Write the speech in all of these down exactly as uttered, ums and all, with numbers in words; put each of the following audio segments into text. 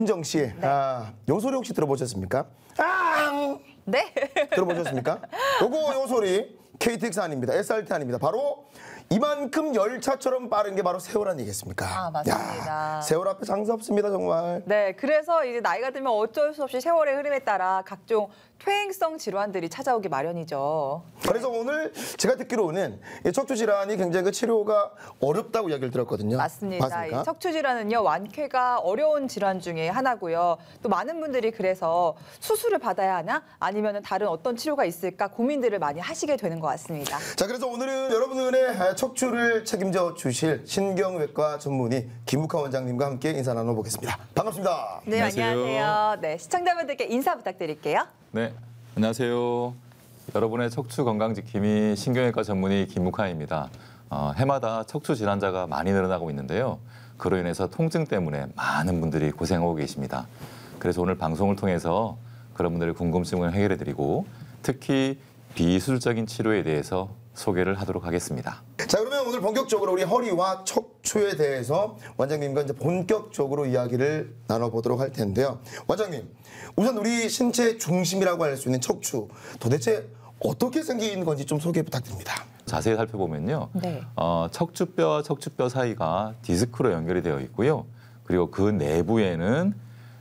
신정 씨, 네. 아, 요 소리 혹시 들어보셨습니까? 아! 네. 들어보셨습니까? 요거 요 소리 케이티엑스 아닙니다. 에스알티 아닙니다. 바로 이만큼 열차처럼 빠른 게 바로 세월 아니겠습니까? 아, 맞습니다. 야, 세월 앞에 장사 없습니다, 정말. 네, 그래서 이제 나이가 들면 어쩔 수 없이 세월의 흐름에 따라 각종 퇴행성 질환들이 찾아오기 마련이죠. 그래서 오늘 제가 듣기로는 이 척추 질환이 굉장히 그 치료가 어렵다고 이야기를 들었거든요. 맞습니다. 맞습니까? 이 척추 질환은요, 완쾌가 어려운 질환 중에 하나고요. 또 많은 분들이 그래서 수술을 받아야 하나 아니면 다른 어떤 치료가 있을까 고민들을 많이 하시게 되는 것 같습니다. 자, 그래서 오늘은 여러분들의 척추를 책임져 주실 신경외과 전문의 김욱하 원장님과 함께 인사 나눠보겠습니다. 반갑습니다. 네, 안녕하세요. 안녕하세요. 네, 시청자분들께 인사 부탁드릴게요. 네, 안녕하세요. 여러분의 척추 건강 지킴이 신경외과 전문의 김욱하입니다. 어, 해마다 척추 질환자가 많이 늘어나고 있는데요. 그로 인해서 통증 때문에 많은 분들이 고생하고 계십니다. 그래서 오늘 방송을 통해서 그런 분들의 궁금증을 해결해드리고 특히 비수술적인 치료에 대해서 소개를 하도록 하겠습니다. 자, 그러면 오늘 본격적으로 우리 허리와 척추에 대해서 원장님과 이제 본격적으로 이야기를 나눠보도록 할 텐데요. 원장님, 우선 우리 신체 중심이라고 할 수 있는 척추, 도대체 어떻게 생긴 건지 좀 소개 부탁드립니다. 자세히 살펴보면요. 네. 어, 척추뼈와 척추뼈 사이가 디스크로 연결이 되어 있고요. 그리고 그 내부에는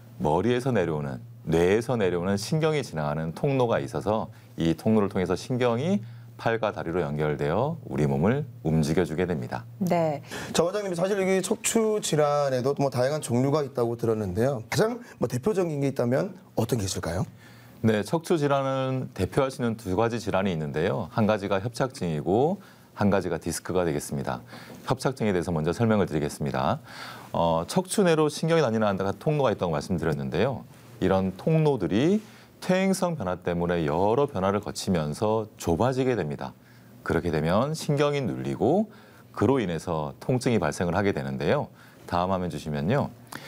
머리에서 내려오는, 뇌에서 내려오는 신경이 지나가는 통로가 있어서 이 통로를 통해서 신경이 팔과 다리로 연결되어 우리 몸을 움직여주게 됩니다. 네. 자, 원장님, 사실 여기 척추 질환에도 뭐 다양한 종류가 있다고 들었는데요. 가장 뭐 대표적인 게 있다면 어떤 게 있을까요? 네, 척추 질환은 대표할 수 있는 두 가지 질환이 있는데요. 한 가지가 협착증이고 한 가지가 디스크가 되겠습니다. 협착증에 대해서 먼저 설명을 드리겠습니다. 어, 척추 내로 신경이 다니는 통로가 있다고 말씀드렸는데요. 이런 통로들이 퇴행성 변화 때문에 여러 변화를 거치면서 좁아지게 됩니다. 그렇게 되면 신경이 눌리고 그로 인해서 통증이 발생을 하게 되는데요. 다음 화면 주시면요.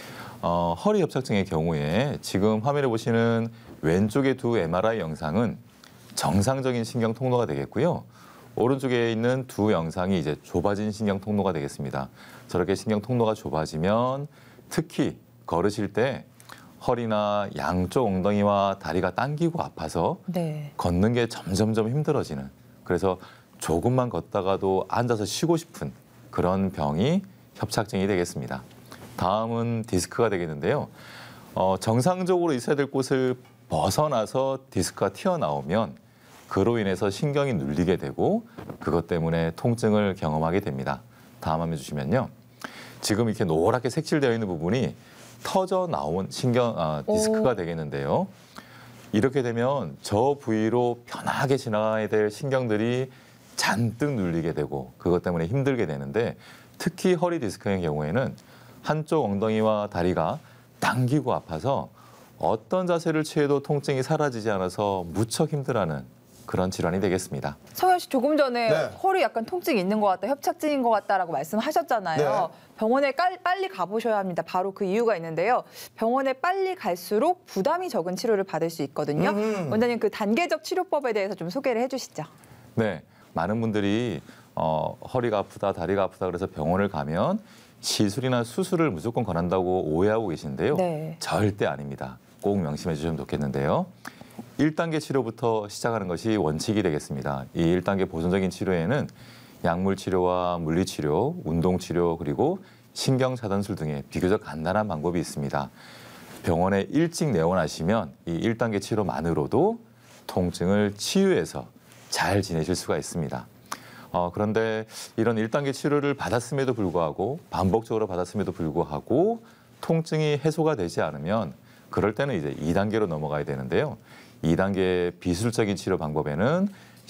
어, 허리 협착증의 경우에 지금 화면에 보시는 왼쪽의 두 엠알아이 영상은 정상적인 신경 통로가 되겠고요. 오른쪽에 있는 두 영상이 이제 좁아진 신경 통로가 되겠습니다. 저렇게 신경 통로가 좁아지면 특히 걸으실 때 허리나 양쪽 엉덩이와 다리가 당기고 아파서 네. 걷는 게 점점점 힘들어지는, 그래서 조금만 걷다가도 앉아서 쉬고 싶은 그런 병이 협착증이 되겠습니다. 다음은 디스크가 되겠는데요. 어, 정상적으로 있어야 될 곳을 벗어나서 디스크가 튀어나오면 그로 인해서 신경이 눌리게 되고 그것 때문에 통증을 경험하게 됩니다. 다음 화면 주시면요. 지금 이렇게 노랗게 색칠되어 있는 부분이 터져 나온 신경 아, 디스크가 오. 되겠는데요. 이렇게 되면 저 부위로 편하게 지나가야 될 신경들이 잔뜩 눌리게 되고 그것 때문에 힘들게 되는데, 특히 허리 디스크의 경우에는 한쪽 엉덩이와 다리가 당기고 아파서 어떤 자세를 취해도 통증이 사라지지 않아서 무척 힘들어하는 그런 질환이 되겠습니다. 성현 씨 조금 전에 네. 허리 약간 통증이 있는 것 같다, 협착증인 것 같다라고 말씀하셨잖아요. 네. 병원에 깔, 빨리 가보셔야 합니다. 바로 그 이유가 있는데요. 병원에 빨리 갈수록 부담이 적은 치료를 받을 수 있거든요. 음. 원장님, 그 단계적 치료법에 대해서 좀 소개를 해주시죠. 네, 많은 분들이 어, 허리가 아프다, 다리가 아프다 그래서 병원을 가면 시술이나 수술을 무조건 권한다고 오해하고 계신데요. 네. 절대 아닙니다. 꼭 명심해 주시면 좋겠는데요. 일 단계 치료부터 시작하는 것이 원칙이 되겠습니다. 이 일 단계 보존적인 치료에는 약물 치료와 물리 치료, 운동 치료, 그리고 신경 차단술 등의 비교적 간단한 방법이 있습니다. 병원에 일찍 내원하시면 이 일 단계 치료만으로도 통증을 치유해서 잘 지내실 수가 있습니다. 어, 그런데 이런 일 단계 치료를 받았음에도 불구하고 반복적으로 받았음에도 불구하고 통증이 해소가 되지 않으면 그럴 때는 이제 이 단계로 넘어가야 되는데요. 이 단계 비수술적인 치료 방법에는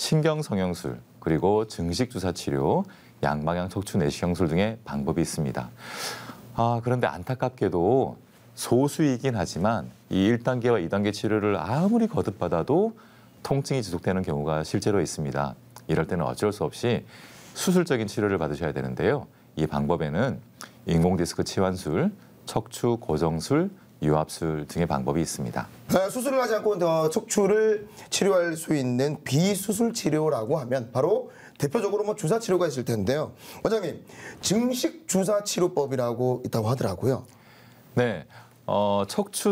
신경성형술, 그리고 증식주사 치료, 양방향 척추 내시경술 등의 방법이 있습니다. 아, 그런데 안타깝게도 소수이긴 하지만 이 일 단계와 이 단계 치료를 아무리 거듭받아도 통증이 지속되는 경우가 실제로 있습니다. 이럴 때는 어쩔 수 없이 수술적인 치료를 받으셔야 되는데요. 이 방법에는 인공디스크 치환술, 척추 고정술, 유압술 등의 방법이 있습니다. 아, 수술을 하지 않고 더 척추를 치료할 수 있는 비수술 치료라고 하면 바로 대표적으로 뭐 주사 치료가 있을 텐데요. 원장님, 증식 주사 치료법이라고 있다고 하더라고요. 네, 어, 척추